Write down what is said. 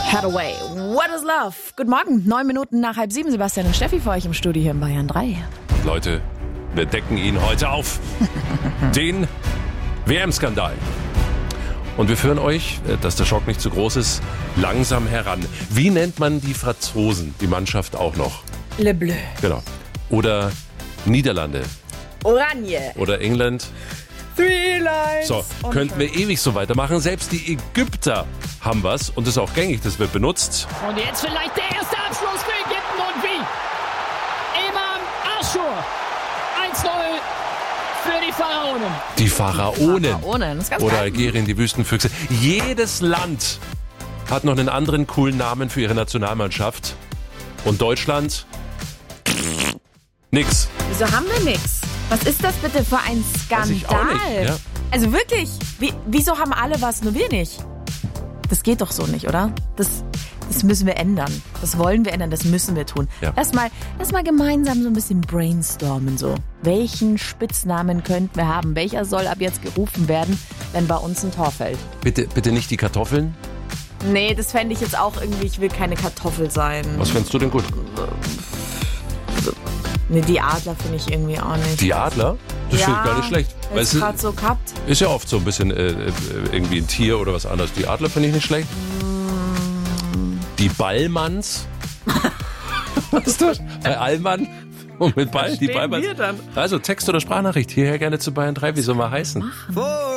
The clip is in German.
Hathaway, What is Love? Guten Morgen, 9 Minuten nach 6:30. Sebastian und Steffi für euch im Studio hier in Bayern 3. Leute, wir decken ihn heute auf. Den WM-Skandal. Und wir führen euch, dass der Schock nicht zu groß ist, langsam heran. Wie nennt man die Franzosen, die Mannschaft auch noch? Le Bleu. Genau. Oder Niederlande. Oranje. Oder England. Three Lines. So, könnten wir ewig so weitermachen. Selbst die Ägypter haben was und das ist auch gängig, das wird benutzt. Und jetzt vielleicht der erste Abschluss für Ägypten und wie? Imam Aschur. 1-0 für die Pharaonen. Die Pharaonen. Pharaonen, das ist ganz Oder geil. Algerien, die Wüstenfüchse. Jedes Land hat noch einen anderen coolen Namen für ihre Nationalmannschaft. Und Deutschland? Nix. Wieso haben wir nix? Was ist das bitte für ein Weiß ich auch Skandal? nicht, ja. Also wirklich, wieso haben alle was, nur wir nicht? Das geht doch so nicht, oder? Das müssen wir ändern. Das wollen wir ändern, das müssen wir tun. Ja. Lass mal gemeinsam so ein bisschen brainstormen. So. Welchen Spitznamen könnten wir haben? Welcher soll ab jetzt gerufen werden, wenn bei uns ein Tor fällt? Bitte nicht die Kartoffeln. Nee, das fände ich jetzt auch irgendwie, ich will keine Kartoffel sein. Was fändest du denn gut? Nee, die Adler finde ich irgendwie auch nicht. Die Adler? Das finde ich gar nicht schlecht. Weil Ist es gerade so gehabt. ist ja oft so ein bisschen irgendwie ein Tier oder was anderes. Die Adler finde ich nicht schlecht. Die Ballmanns. Was ist das? Bei Allmann und mit Ball, die stehen Ballmanns. wir dann? Also Text oder Sprachnachricht, hierher gerne zu Bayern 3, wie soll man heißen?